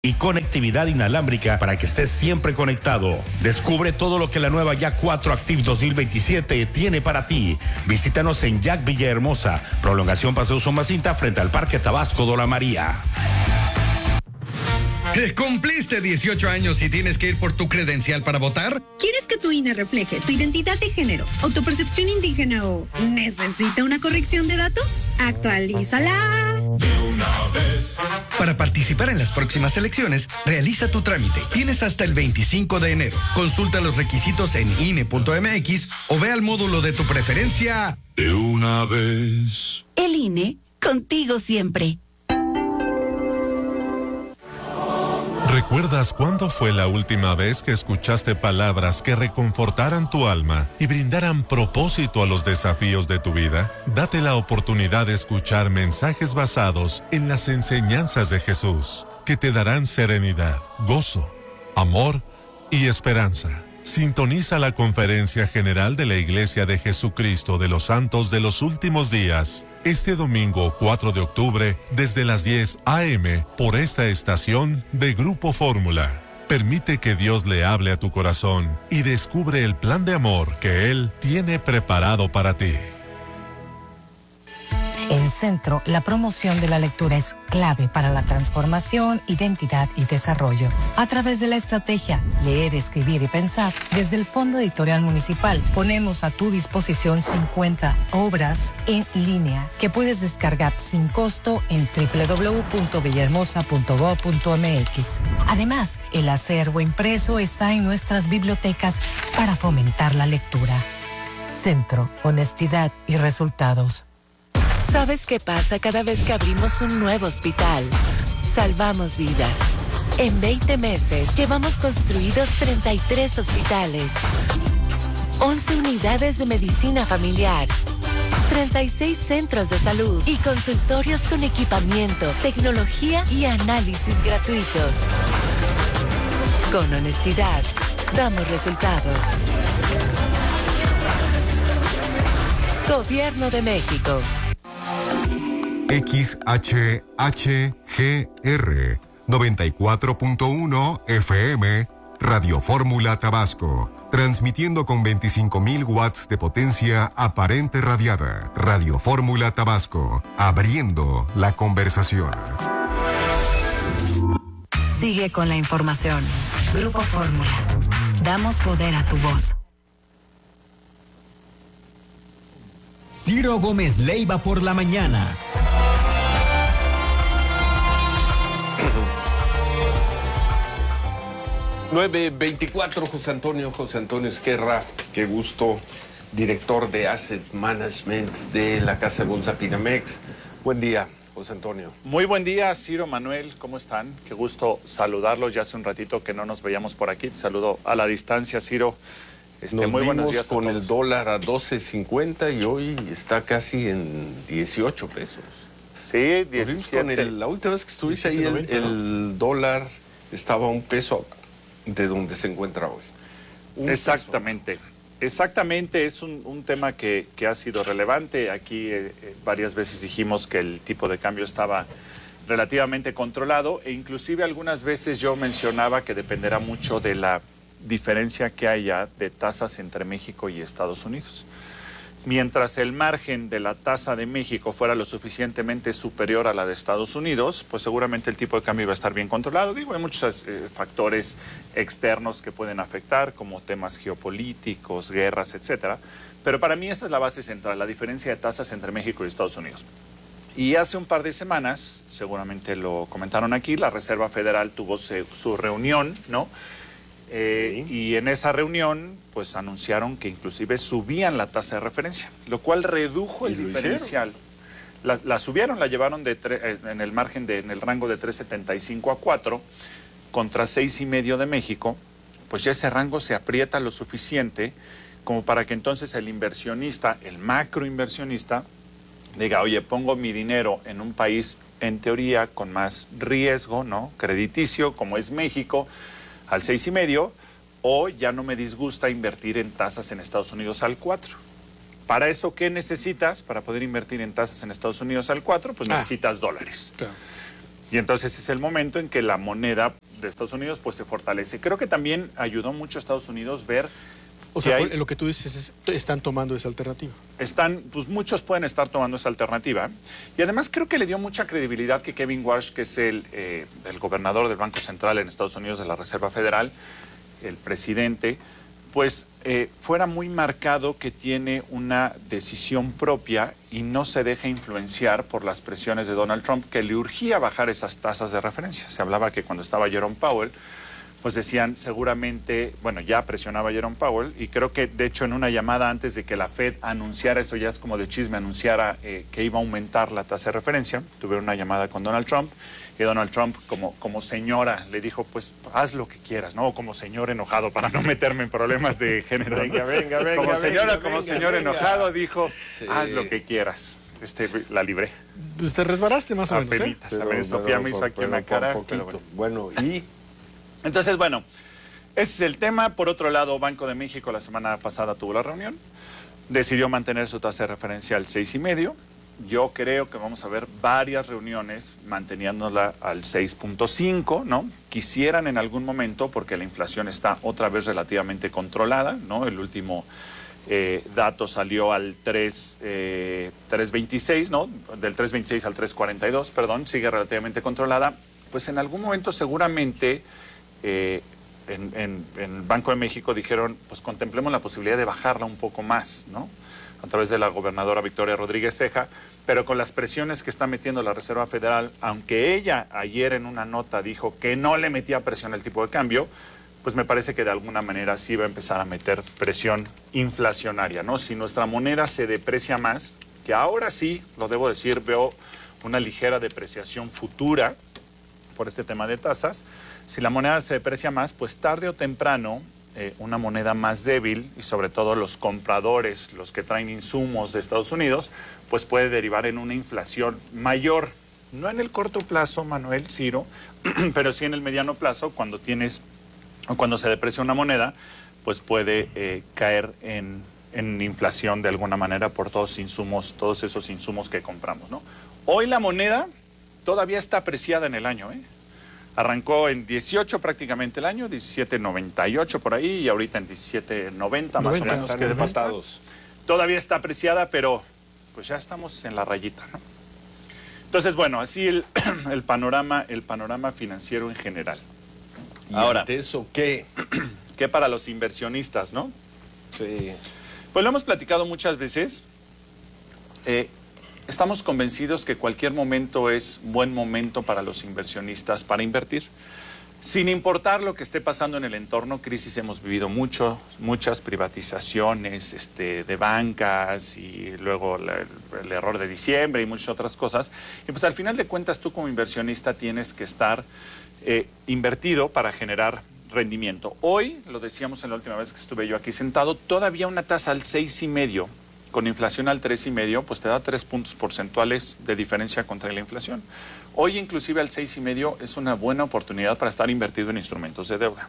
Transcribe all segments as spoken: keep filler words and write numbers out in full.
y conectividad inalámbrica para que estés siempre conectado. Descubre todo lo que la nueva Jack cuatro Active dos mil veintisiete tiene para ti. Visítanos en Jack Villahermosa, prolongación Paseo Somacinta frente al Parque Tabasco Dora María. ¿Cumpliste dieciocho años y tienes que ir por tu credencial para votar? ¿Quieres que tu I N E refleje tu identidad de género o tu percepción indígena o necesita una corrección de datos? ¡Actualízala! De una vez. Para participar en las próximas elecciones, realiza tu trámite. Tienes hasta el veinticinco de enero. Consulta los requisitos en I N E punto M X o ve al módulo de tu preferencia. De una vez. El I N E, contigo siempre. ¿Recuerdas cuándo fue la última vez que escuchaste palabras que reconfortaran tu alma y brindaran propósito a los desafíos de tu vida? Date la oportunidad de escuchar mensajes basados en las enseñanzas de Jesús, que te darán serenidad, gozo, amor y esperanza. Sintoniza la Conferencia General de la Iglesia de Jesucristo de los Santos de los Últimos Días, este domingo cuatro de octubre, desde las diez a eme, por esta estación de Grupo Fórmula. Permite que Dios le hable a tu corazón y descubre el plan de amor que Él tiene preparado para ti. En Centro, la promoción de la lectura es clave para la transformación, identidad y desarrollo. A través de la estrategia Leer, Escribir y Pensar, desde el Fondo Editorial Municipal, ponemos a tu disposición cincuenta obras en línea que puedes descargar sin costo en doble u doble u doble u punto villahermosa punto gob punto eme equis. Además, el acervo impreso está en nuestras bibliotecas para fomentar la lectura. Centro, honestidad y resultados. ¿Sabes qué pasa cada vez que abrimos un nuevo hospital? Salvamos vidas. En veinte meses llevamos construidos treinta y tres hospitales, once unidades de medicina familiar, treinta y seis centros de salud y consultorios con equipamiento, tecnología y análisis gratuitos. Con honestidad, damos resultados. Gobierno de México. X H H G R noventa y cuatro punto uno F M, Radio Fórmula Tabasco, transmitiendo con veinticinco mil watts de potencia aparente radiada. Radio Fórmula Tabasco, abriendo la conversación. Sigue con la información. Grupo Fórmula. Damos poder a tu voz. Ciro Gómez Leiva por la mañana. nueve veinticuatro, José Antonio, José Antonio Esquerra, qué gusto, director de Asset Management de la Casa de Bolsa Pinamex. Buen día, José Antonio. Muy buen día, Ciro, Manuel, ¿cómo están? Qué gusto saludarlos, ya hace un ratito que no nos veíamos por aquí. Te saludo a la distancia, Ciro. Este, Nos muy vimos buenos días con el dólar a doce cincuenta y hoy está casi en dieciocho pesos. Sí, diecisiete. Con el, la última vez que estuviste ahí, el, el dólar estaba a un peso de donde se encuentra hoy. Un Exactamente. Peso. Exactamente, es un, un tema que, que ha sido relevante. Aquí eh, eh, varias veces dijimos que el tipo de cambio estaba relativamente controlado e inclusive algunas veces yo mencionaba que dependerá mucho de la diferencia que haya de tasas entre México y Estados Unidos. Mientras el margen de la tasa de México fuera lo suficientemente superior a la de Estados Unidos, pues seguramente el tipo de cambio iba a estar bien controlado. Digo, hay muchos eh, factores externos que pueden afectar, como temas geopolíticos, guerras, etcétera. Pero para mí esta es la base central, la diferencia de tasas entre México y Estados Unidos. Y hace un par de semanas, seguramente lo comentaron aquí, la Reserva Federal tuvo se, su reunión, ¿no? Eh, sí. Y en esa reunión, pues anunciaron que inclusive subían la tasa de referencia, lo cual redujo el diferencial. La, la subieron, la llevaron de tre, en el margen, de, en el rango de tres setenta y cinco a cuatro, contra seis y medio de México. Pues ya ese rango se aprieta lo suficiente como para que entonces el inversionista, el macroinversionista, diga, oye, pongo mi dinero en un país, en teoría, con más riesgo, ¿no? Crediticio, como es México, al seis y medio, o ya no me disgusta invertir en tasas en Estados Unidos al cuatro. Para eso, ¿qué necesitas? Para poder invertir en tasas en Estados Unidos al cuatro, pues ah. necesitas dólares. Claro. Y entonces es el momento en que la moneda de Estados Unidos pues se fortalece. Creo que también ayudó mucho a Estados Unidos ver... O sea, hay, lo que tú dices es, están tomando esa alternativa. Están, pues muchos pueden estar tomando esa alternativa. Y además creo que le dio mucha credibilidad que Kevin Warsh, que es el, eh, el gobernador del Banco Central en Estados Unidos, de la Reserva Federal, el presidente, pues eh, fuera muy marcado que tiene una decisión propia y no se deja influenciar por las presiones de Donald Trump, que le urgía bajar esas tasas de referencia. Se hablaba que cuando estaba Jerome Powell, pues decían seguramente, bueno, ya presionaba Jerome Powell, y creo que de hecho en una llamada antes de que la Fed anunciara, eso ya es como de chisme, anunciara eh, que iba a aumentar la tasa de referencia, tuvieron una llamada con Donald Trump, y Donald Trump como, como señora le dijo, pues haz lo que quieras, ¿no? O como señor enojado, para no meterme en problemas de género. Venga, venga, venga. Como señora, venga, como venga, señor venga. enojado, dijo, Sí. haz lo que quieras. Este, la libré. Pues te resbaraste más o menos, ¿eh? Apenitas. A ver, Sofía me hizo aquí una cara. Pero bueno. bueno, y... Entonces, bueno, ese es el tema. Por otro lado, Banco de México la semana pasada tuvo la reunión. Decidió mantener su tasa de referencia al seis y medio. Yo creo que vamos a ver varias reuniones manteniéndola al seis punto cinco, ¿no? Quisieran en algún momento, porque la inflación está otra vez relativamente controlada, ¿no? El último eh, dato salió al tres veintiséis, ¿no? Del tres veintiséis al tres cuarenta y dos, perdón, sigue relativamente controlada. Pues en algún momento seguramente eh, en, en, en el Banco de México dijeron, pues contemplemos la posibilidad de bajarla un poco más, ¿no? A través de la gobernadora Victoria Rodríguez Ceja, pero con las presiones que está metiendo la Reserva Federal, aunque ella ayer en una nota dijo que no le metía presión el tipo de cambio, pues me parece que de alguna manera sí va a empezar a meter presión inflacionaria, ¿no? Si nuestra moneda se deprecia más, que ahora sí, lo debo decir, veo una ligera depreciación futura por este tema de tasas, si la moneda se deprecia más, pues tarde o temprano Eh, una moneda más débil y sobre todo los compradores, los que traen insumos de Estados Unidos, pues puede derivar en una inflación mayor. No en el corto plazo, Manuel, Ciro, pero sí en el mediano plazo, cuando tienes, cuando se deprecia una moneda, pues puede eh, caer en, en inflación de alguna manera por todos insumos, todos esos insumos que compramos, ¿no? Hoy la moneda todavía está apreciada en el año, ¿eh? Arrancó en dieciocho prácticamente el año, diecisiete noventa y ocho por ahí, y ahorita en diecisiete noventa más o menos. Están Que de empatados. Todavía está apreciada, pero pues ya estamos en la rayita, ¿no? Entonces, bueno, así el, el panorama, el panorama financiero en general. ¿Y Ahora, ante eso qué? ¿Qué para los inversionistas, no? Sí. Pues lo hemos platicado muchas veces. Eh, Estamos convencidos que cualquier momento es buen momento para los inversionistas para invertir. Sin importar lo que esté pasando en el entorno, crisis hemos vivido mucho, muchas privatizaciones este, de bancas y luego la, el, el error de diciembre y muchas otras cosas. Y pues al final de cuentas tú como inversionista tienes que estar eh, invertido para generar rendimiento. Hoy, lo decíamos en la última vez que estuve yo aquí sentado, todavía una tasa al seis y medio, con inflación al tres y medio, pues te da tres puntos porcentuales de diferencia contra la inflación. Hoy, inclusive al seis y medio, es una buena oportunidad para estar invertido en instrumentos de deuda.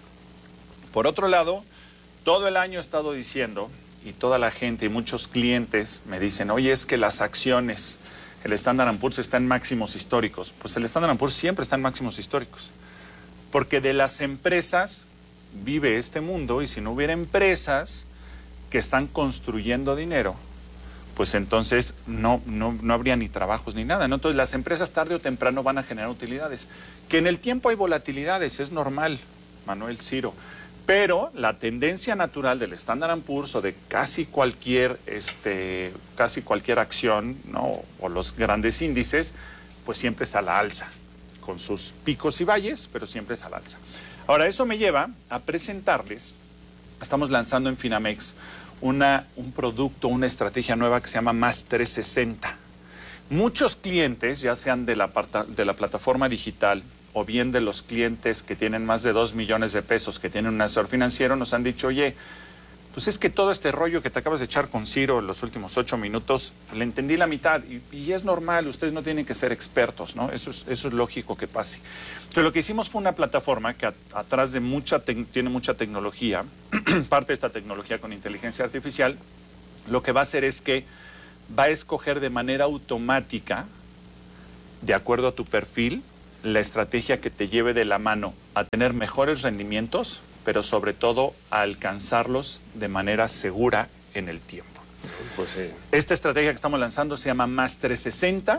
Por otro lado, todo el año he estado diciendo, y toda la gente y muchos clientes me dicen, oye, es que las acciones, el Standard and Poor's está en máximos históricos. Pues el Standard and Poor's siempre está en máximos históricos. Porque de las empresas vive este mundo, y si no hubiera empresas que están construyendo dinero, pues entonces no, no, no habría ni trabajos ni nada, ¿no? Entonces las empresas tarde o temprano van a generar utilidades. Que en el tiempo hay volatilidades, es normal, Manuel, Ciro, pero la tendencia natural del Standard and Poor's o de casi cualquier, este, casi cualquier acción, ¿no? O los grandes índices, pues siempre es a la alza, con sus picos y valles, pero siempre es a la alza. Ahora, eso me lleva a presentarles, estamos lanzando en Finamex, Una, un producto, una estrategia nueva que se llama Más trescientos sesenta. Muchos clientes, ya sean de la, de la plataforma digital o bien de los clientes que tienen más de dos millones de pesos, que tienen un asesor financiero, nos han dicho, oye, pues es que todo este rollo que te acabas de echar con Ciro en los últimos ocho minutos, le entendí la mitad y, y es normal, ustedes no tienen que ser expertos, ¿no? Eso es, eso es lógico que pase. Entonces lo que hicimos fue una plataforma que a, atrás de mucha, tiene mucha tecnología, parte de esta tecnología con inteligencia artificial, lo que va a hacer es que va a escoger de manera automática, de acuerdo a tu perfil, la estrategia que te lleve de la mano a tener mejores rendimientos, pero sobre todo a alcanzarlos de manera segura en el tiempo. Pues sí. Esta estrategia que estamos lanzando se llama Más trescientos sesenta.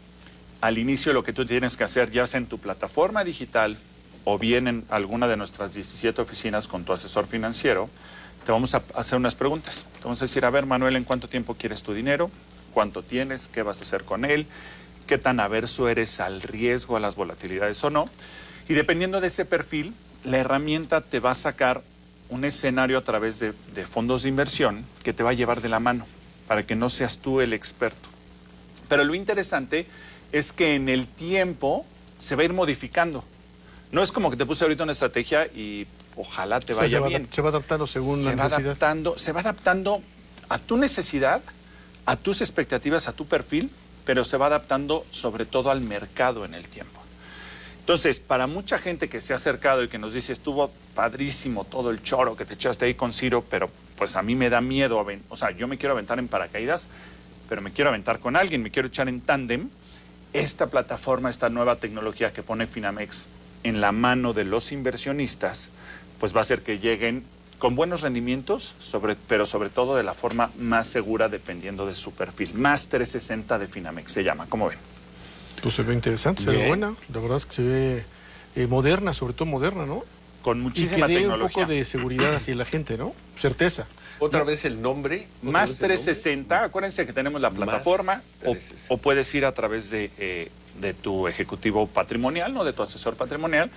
Al inicio lo que tú tienes que hacer, ya sea en tu plataforma digital o bien en alguna de nuestras diecisiete oficinas con tu asesor financiero, te vamos a hacer unas preguntas. Te vamos a decir, a ver, Manuel, ¿en cuánto tiempo quieres tu dinero? ¿Cuánto tienes? ¿Qué vas a hacer con él? ¿Qué tan averso eres al riesgo, a las volatilidades o no? Y dependiendo de ese perfil, la herramienta te va a sacar un escenario a través de, de fondos de inversión que te va a llevar de la mano para que no seas tú el experto. Pero lo interesante es que en el tiempo se va a ir modificando. No es como que te puse ahorita una estrategia y ojalá te O sea, vaya se va, bien. Se va adaptando según se la va necesidad. adaptando, se va adaptando a tu necesidad, a tus expectativas, a tu perfil, pero se va adaptando sobre todo al mercado en el tiempo. Entonces, para mucha gente que se ha acercado y que nos dice, estuvo padrísimo todo el choro que te echaste ahí con Ciro, pero pues a mí me da miedo, o sea, yo me quiero aventar en paracaídas, pero me quiero aventar con alguien, me quiero echar en tándem. Esta plataforma, esta nueva tecnología que pone Finamex en la mano de los inversionistas, pues va a hacer que lleguen con buenos rendimientos, sobre, pero sobre todo de la forma más segura dependiendo de su perfil. Más trescientos sesenta de Finamex se llama, ¿cómo ven? Pues se ve interesante, se Bien. ve buena. La verdad es que se ve eh, moderna, sobre todo moderna, ¿no? Con muchísima y que dé tecnología. un poco de seguridad hacia la gente, ¿no? Certeza. Otra vez el nombre. Más vez el trescientos sesenta, acuérdense que tenemos la plataforma o, o puedes ir a través de, eh, de tu ejecutivo patrimonial, no de tu asesor patrimonial,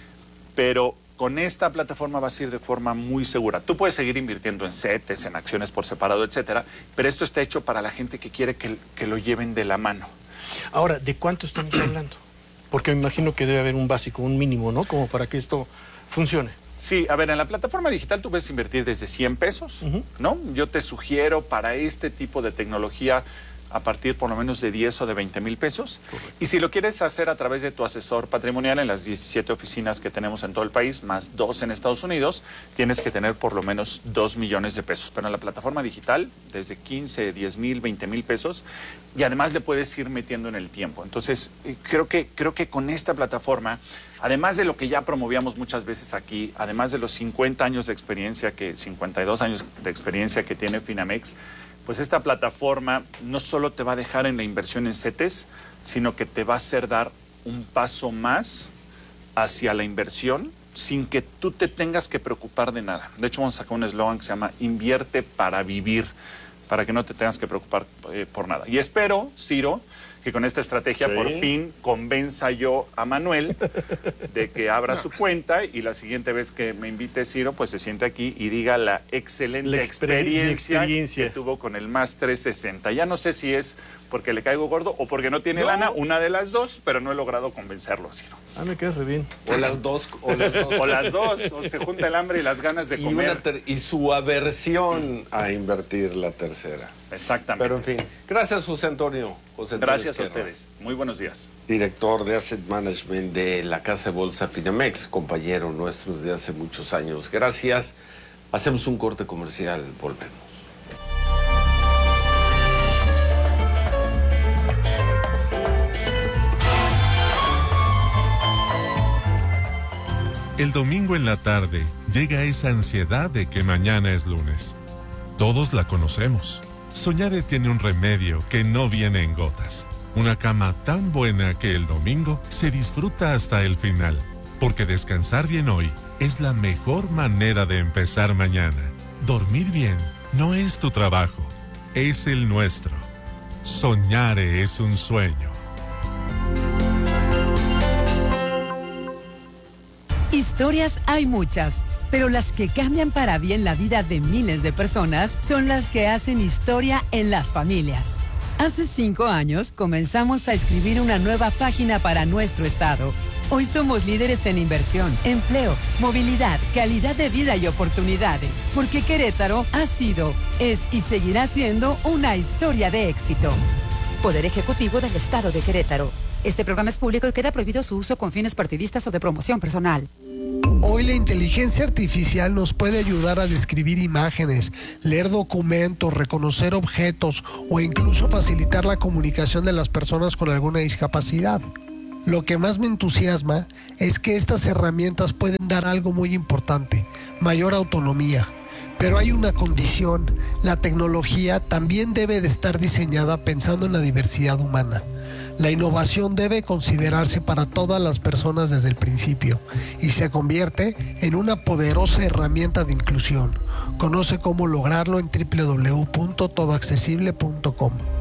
pero con esta plataforma vas a ir de forma muy segura. Tú puedes seguir invirtiendo en CETES, en acciones por separado, etcétera, pero esto está hecho para la gente que quiere que, que lo lleven de la mano. Ahora, ¿de cuánto estamos hablando? Porque me imagino que debe haber un básico, un mínimo, ¿no? Como para que esto funcione. Sí, a ver, en la plataforma digital tú puedes invertir desde cien pesos, uh-huh. ¿no? Yo te sugiero para este tipo de tecnología a partir por lo menos de diez o de veinte mil pesos. Correcto. Y si lo quieres hacer a través de tu asesor patrimonial en las diecisiete oficinas que tenemos en todo el país, más dos en Estados Unidos, tienes que tener por lo menos dos millones de pesos. Pero en la plataforma digital, desde quince, diez mil, veinte mil pesos, y además le puedes ir metiendo en el tiempo. Entonces, creo que, creo que con esta plataforma, además de lo que ya promovíamos muchas veces aquí, además de los cincuenta años de experiencia, que cincuenta y dos años de experiencia que tiene Finamex, pues esta plataforma no solo te va a dejar en la inversión en CETES, sino que te va a hacer dar un paso más hacia la inversión sin que tú te tengas que preocupar de nada. De hecho, vamos a sacar un eslogan que se llama Invierte para vivir, para que no te tengas que preocupar eh, por nada. Y espero, Ciro, que con esta estrategia sí. por fin convenza yo a Manuel de que abra no. su cuenta y la siguiente vez que me invite Ciro, pues se siente aquí y diga la excelente la experiencia, experiencia que tuvo con el Más trescientos sesenta. Ya no sé si es porque le caigo gordo o porque no tiene no. lana, una de las dos, pero no he logrado convencerlo, Ciro. Ah, me quedas re bien. O las dos. O las dos. o las dos, o se junta el hambre y las ganas de y comer. Una y su aversión a invertir la tercera. Exactamente. Pero en fin, gracias José Antonio. José Antonio gracias Esquerra. a ustedes. Muy buenos días. Director de Asset Management de la Casa de Bolsa Finamex, compañero nuestro de hace muchos años. Gracias. Hacemos un corte comercial, volvemos. El domingo en la tarde llega esa ansiedad de que mañana es lunes. Todos la conocemos. Soñare tiene un remedio que no viene en gotas. Una cama tan buena que el domingo se disfruta hasta el final. Porque descansar bien hoy es la mejor manera de empezar mañana. Dormir bien no es tu trabajo, es el nuestro. Soñare es un sueño. Historias hay muchas, pero las que cambian para bien la vida de miles de personas son las que hacen historia en las familias. Hace cinco años comenzamos a escribir una nueva página para nuestro estado. Hoy somos líderes en inversión, empleo, movilidad, calidad de vida y oportunidades, porque Querétaro ha sido, es y seguirá siendo una historia de éxito. Poder Ejecutivo del Estado de Querétaro. Este programa es público y queda prohibido su uso con fines partidistas o de promoción personal. Hoy la inteligencia artificial nos puede ayudar a describir imágenes, leer documentos, reconocer objetos o incluso facilitar la comunicación de las personas con alguna discapacidad. Lo que más me entusiasma es que estas herramientas pueden dar algo muy importante, mayor autonomía. Pero hay una condición, la tecnología también debe de estar diseñada pensando en la diversidad humana. La innovación debe considerarse para todas las personas desde el principio y se convierte en una poderosa herramienta de inclusión. Conoce cómo lograrlo en doble u doble u doble u punto todo accesible punto com.